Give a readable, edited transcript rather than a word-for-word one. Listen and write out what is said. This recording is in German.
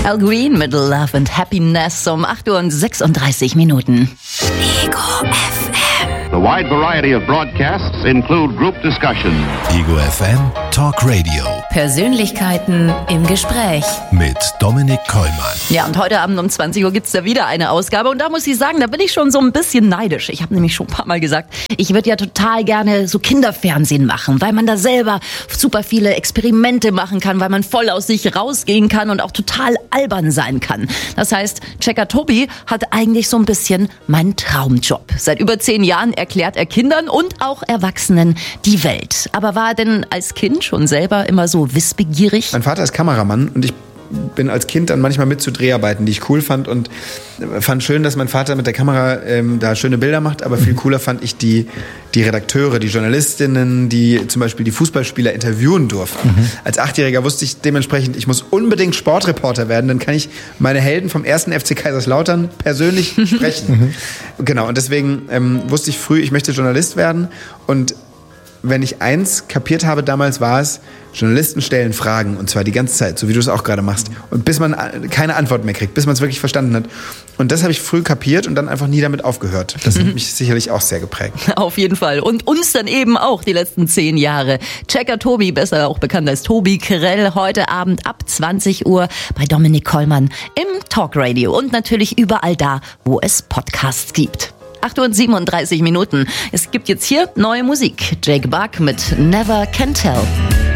Al Green mit Love and Happiness um 8:36 Ego FM. The wide variety of broadcasts include group discussion. Ego FM Talk Radio. Persönlichkeiten im Gespräch. Mit Dominik Kollmann. Ja, und heute Abend um 20 Uhr gibt's da wieder eine Ausgabe. Und da muss ich sagen, da bin ich schon so ein bisschen neidisch. Ich habe nämlich schon ein paar Mal gesagt, ich würde ja total gerne so Kinderfernsehen machen, weil man da selber super viele Experimente machen kann, weil man voll aus sich rausgehen kann und auch total albern sein kann. Das heißt, Checker Tobi hat eigentlich so ein bisschen meinen Traumjob. Seit über 10 Jahren erklärt er Kindern und auch Erwachsenen die Welt. Aber war er denn als Kind schon selber immer so wissbegierig? Mein Vater ist Kameramann und ich bin als Kind dann manchmal mit zu Dreharbeiten, die ich cool fand und fand schön, dass mein Vater mit der Kamera da schöne Bilder macht, aber viel cooler fand ich die Redakteure, die Journalistinnen, die zum Beispiel die Fußballspieler interviewen durften. Als 8-Jähriger wusste ich dementsprechend, ich muss unbedingt Sportreporter werden, dann kann ich meine Helden vom 1. FC Kaiserslautern persönlich sprechen. Genau, und deswegen wusste ich früh, ich möchte Journalist werden und wenn ich eins kapiert habe damals, war es, Journalisten stellen Fragen und zwar die ganze Zeit, so wie du es auch gerade machst. Und bis man keine Antwort mehr kriegt, bis man es wirklich verstanden hat. Und das habe ich früh kapiert und dann einfach nie damit aufgehört. Das hat mich sicherlich auch sehr geprägt. Auf jeden Fall. Und uns dann eben auch die letzten 10 Jahre. Checker Tobi, besser auch bekannt als Tobi Krell, heute Abend ab 20 Uhr bei Dominik Kollmann im Talkradio und natürlich überall da, wo es Podcasts gibt. 8:37 Uhr. Es gibt jetzt hier neue Musik. Jake Buck mit Never Can Tell.